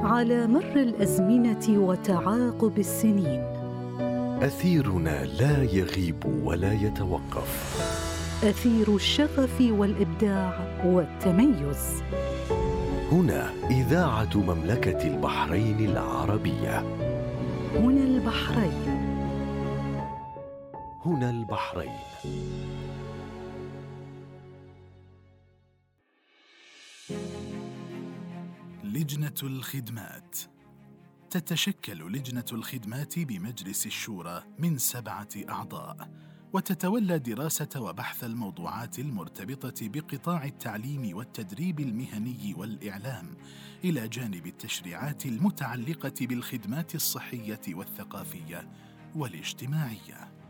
على مر الأزمنة وتعاقب السنين. أثيرنا لا يغيب ولا يتوقف، أثير الشغف والإبداع والتميز. هنا إذاعة مملكة البحرين العربية. هنا البحرين. هنا البحرين. لجنة الخدمات. تتشكل لجنة الخدمات بمجلس الشورى من 7 أعضاء، وتتولى دراسة وبحث الموضوعات المرتبطة بقطاع التعليم والتدريب المهني والإعلام، إلى جانب التشريعات المتعلقة بالخدمات الصحية والثقافية والاجتماعية.